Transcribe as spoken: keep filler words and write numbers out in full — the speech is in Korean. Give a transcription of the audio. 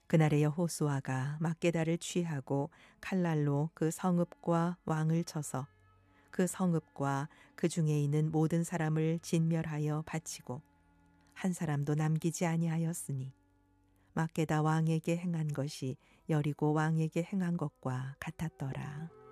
그날에 여호수아가 막게다를 취하고 칼날로 그 성읍과 왕을 쳐서 그 성읍과 그 중에 있는 모든 사람을 진멸하여 바치고 한 사람도 남기지 아니하였으니 막게다 왕에게 행한 것이 여리고 왕에게 행한 것과 같았더라.